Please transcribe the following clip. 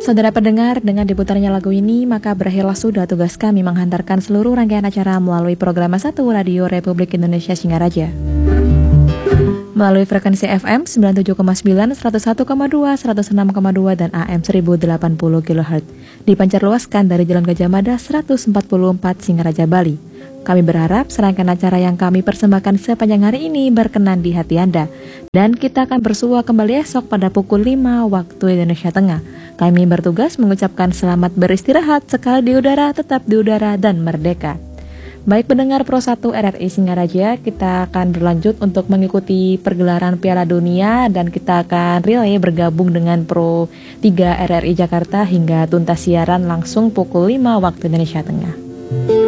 Saudara pendengar, dengan diputarnya lagu ini, maka berakhirlah sudah tugas kami menghantarkan seluruh rangkaian acara melalui program 1 Radio Republik Indonesia Singaraja. Melalui frekuensi FM 97,9, 101,2, 106,2, dan AM 1080 kHz. Dipancar luaskan dari Jalan Gajah Mada 144 Singaraja, Bali. Kami berharap serangkaian acara yang kami persembahkan sepanjang hari ini berkenan di hati Anda. Dan kita akan bersua kembali esok pada pukul 5 waktu Indonesia Tengah. Kami bertugas mengucapkan selamat beristirahat, sekali di udara, tetap di udara, dan merdeka. Baik pendengar Pro 1 RRI Singaraja, kita akan berlanjut untuk mengikuti pergelaran Piala Dunia dan kita akan relay bergabung dengan Pro 3 RRI Jakarta hingga tuntas siaran langsung pukul 5 waktu Indonesia Tengah.